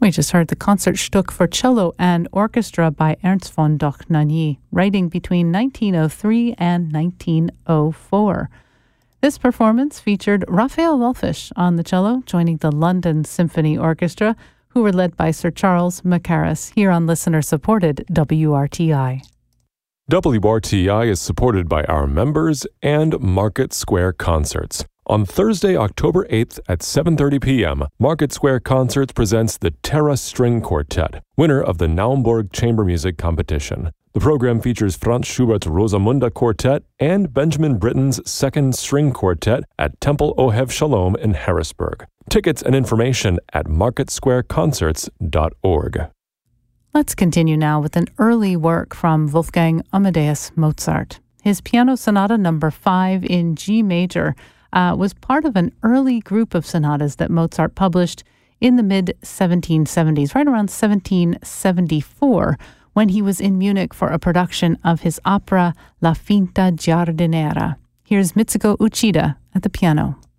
We just heard the Concertstück for cello and orchestra by Ernst von Dohnanyi, writing between 1903 and 1904. This performance featured Raphael Wallfisch on the cello, joining the London Symphony Orchestra, who were led by Sir Charles Mackerras, here on listener-supported WRTI. WRTI is supported by our members and Market Square Concerts. On Thursday, October 8th at 7:30 p.m., Market Square Concerts presents the Terra String Quartet, winner of the Naumburg Chamber Music Competition. The program features Franz Schubert's Rosamunde Quartet and Benjamin Britten's Second String Quartet at Temple Ohev Shalom in Harrisburg. Tickets and information at marketsquareconcerts.org. Let's continue now with an early work from Wolfgang Amadeus Mozart. His Piano Sonata No. 5 in G major was part of an early group of sonatas that Mozart published in the mid-1770s, right around 1774, when he was in Munich for a production of his opera La Finta Giardiniera. Here's Mitsuko Uchida at the piano.